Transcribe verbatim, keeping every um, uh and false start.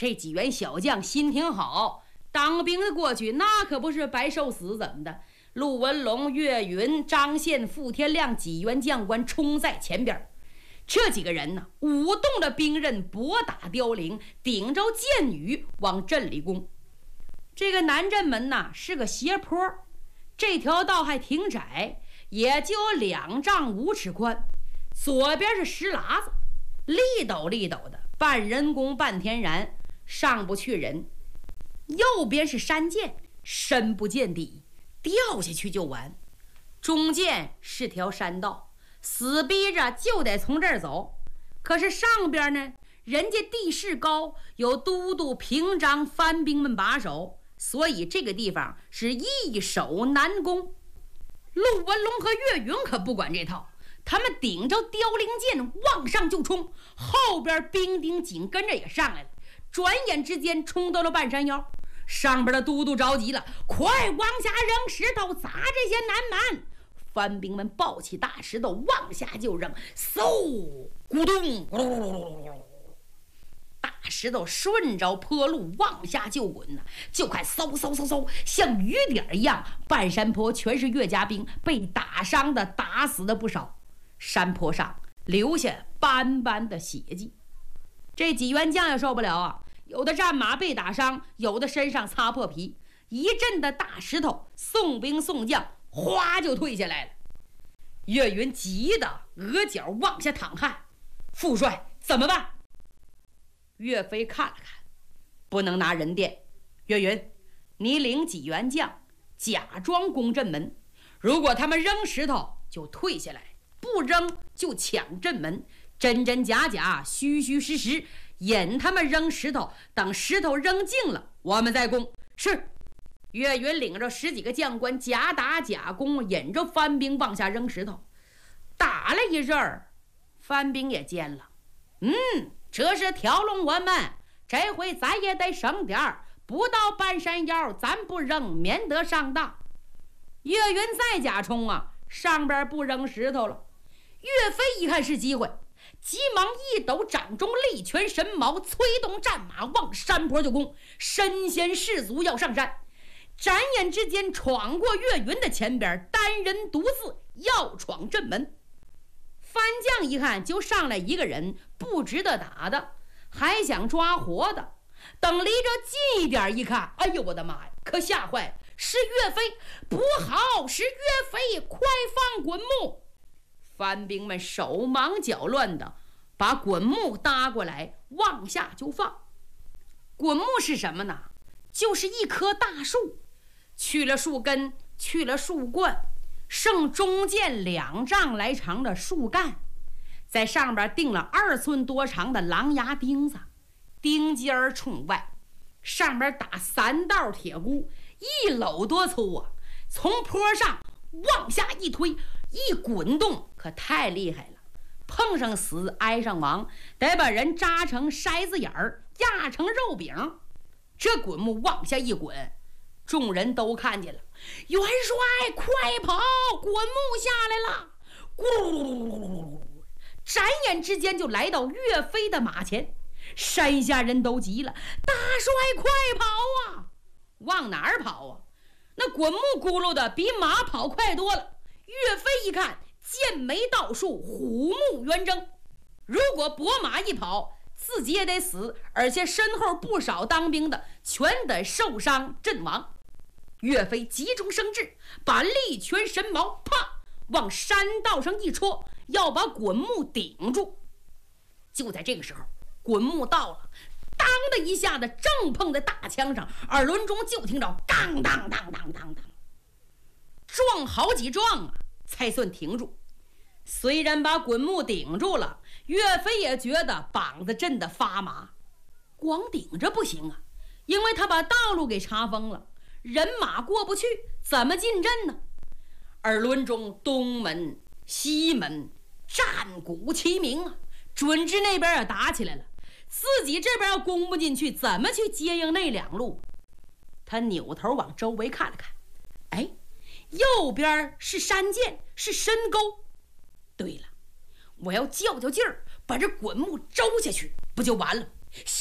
这几员小将心挺好，当兵的过去那可不是白受死，怎么的？陆文龙、岳云、张宪、傅天亮几员将官冲在前边，这几个人呢，舞动着兵刃，搏打凋零，顶着箭雨往镇里攻。这个南镇门呐是个斜坡，这条道还挺窄，也就有两丈五尺宽，左边是石喇子，立斗立斗的，半人工半天然，上不去人。右边是山涧，深不见底，掉下去就完。中间是条山道，死逼着就得从这儿走。可是上边呢，人家地势高，有都督、平章、番兵们把守，所以这个地方是易守难攻。陆文龙和岳云可不管这套，他们顶着凋零箭往上就冲，后边兵丁紧跟着也上来了，转眼之间冲到了半山腰。上边的都督着急了，快往下扔石头砸这些南蛮。番兵们抱起大石头往下就扔，嗖，咕咚，咕咚，大石头顺着坡路往下就滚呢，就看嗖嗖嗖嗖，像雨点一样，半山坡全是岳家兵，被打伤的、打死的不少，山坡上留下斑斑的血迹。这几员将也受不了啊，有的战马被打伤，有的身上擦破皮，一阵的大石头，送兵送将哗就退下来了。岳云急得额角往下淌汗，副帅怎么办？岳飞看了看，不能拿人垫。岳云，你领几员将假装攻镇门，如果他们扔石头就退下来，不扔就抢镇门，真真假假，虚虚实实，引他们扔石头，等石头扔尽了我们再攻。是。岳云领着十几个将官假打假攻，引着番兵往下扔石头。打了一阵儿，番兵也尖了，嗯，这是挑拢我们，这回咱也得省点儿，不到半山腰咱不扔，免得上当。岳云再假冲啊，上边不扔石头了。岳飞一看是机会，急忙一抖掌中力拳神矛，催动战马往山坡就攻，身先士卒要上山。转眼之间闯过岳云的前边，单人独自要闯镇门。番将一看就上来一个人，不值得打的，还想抓活的。等离着近一点一看，哎呦我的妈呀，可吓坏了，是岳飞！不好，是岳飞！快放滚木！番兵们手忙脚乱的把滚木搭过来，往下就放。滚木是什么呢？就是一棵大树，去了树根，去了树冠，剩中间两丈来长的树干，在上边钉了二寸多长的狼牙钉子，钉尖儿冲外，上边打三道铁箍，一篓多粗啊！从坡上往下一推，一滚动，可太厉害了，碰上死挨上亡，得把人扎成筛子眼儿，压成肉饼。这滚木往下一滚，众人都看见了，元帅快跑，滚木下来了！咕，转眼之间就来到岳飞的马前。山下人都急了，大帅快跑啊！往哪儿跑啊？那滚木咕噜的比马跑快多了。岳飞一看，剑眉倒竖，虎目圆睁，如果拨马一跑，自己也得死，而且身后不少当兵的全得受伤阵亡。岳飞急中生智，把力拳神矛啪往山道上一戳，要把滚木顶住。就在这个时候，滚木到了，当的一下子正碰在大枪上，耳轮中就听着当当当当当当，撞好几撞啊，才算停住。虽然把滚木顶住了，岳飞也觉得膀子震得发麻。光顶着不行啊，因为他把道路给查封了，人马过不去，怎么进镇呢？耳轮中东门西门战鼓齐鸣啊，准知那边要打起来了，自己这边要攻不进去，怎么去接应那两路？他扭头往周围看了看，哎，右边是山涧，是深沟。对了，我要较较劲儿，把这滚木周下去，不就完了？